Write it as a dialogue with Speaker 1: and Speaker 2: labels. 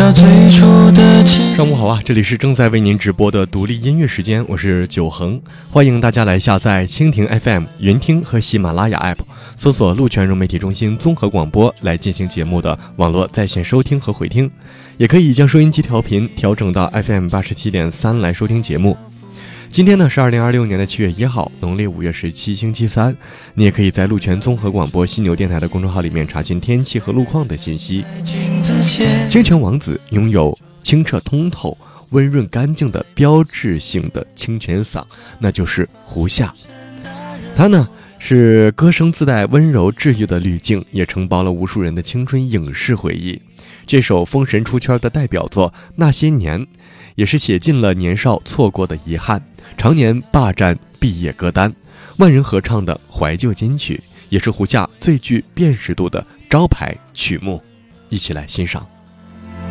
Speaker 1: 下最初的情。
Speaker 2: 上午好啊，这里是正在为您直播的独立音乐时间，我是九恒，欢迎大家来下载蜻蜓 FM、云听和喜马拉雅 App， 搜索鹿泉融媒体中心综合广播来进行节目的网络在线收听和回听，也可以将收音机调频调整到 FM 87.3来收听节目。今天呢是2026年的7月1号，农历5月17星期三。你也可以在鹿泉综合广播犀牛电台的公众号里面查询天气和路况的信息。清泉王子拥有清澈通透、温润干净的标志性的清泉嗓，那就是胡夏。他呢是歌声自带温柔治愈的滤镜，也承包了无数人的青春影视回忆。这首封神出圈的代表作《那些年》，也是写尽了年少错过的遗憾，常年霸占毕业歌单，万人合唱的怀旧金曲，也是胡夏最具辨识度的招牌曲目。一起来欣赏。